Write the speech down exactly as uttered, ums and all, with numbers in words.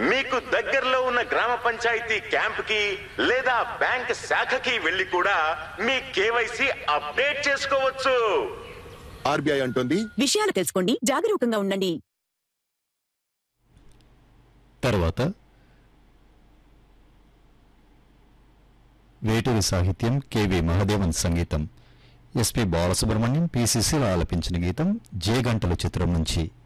మీకు దగ్గరలో ఉన్న గ్రామ పంచాయతీ క్యాంప్ కి లేదా బ్యాంక్ శాఖకి వెళ్లి కూడా మీ కేవైసీ అప్డేట్ చేసుకోవచ్చు. ఆర్బీఐ అంటుంది, విషయాలు తెలుసుకోండి, జాగరూకంగా ఉండండి. తర్వాత వేటూరి సాహిత్యం, కెవి మహదేవన్ సంగీతం, ఎస్పి బాలసుబ్రహ్మణ్యం, పిసిసి ఆలపించిన గీతం జే గంటల చిత్రం నుంచి.